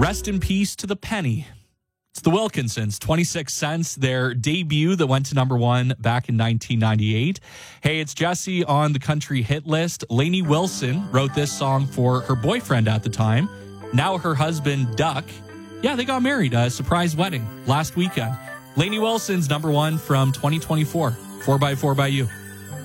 Rest in peace to the penny. It's the Wilkinsons, 26 Cents, their debut that went to number one back in 1998. Hey, it's Jesse on the country hit list. Lainey Wilson wrote this song for her boyfriend at the time. Now her husband, Duck. Yeah, they got married, a surprise wedding last weekend. Lainey Wilson's number one from 2024. 4x4 by You.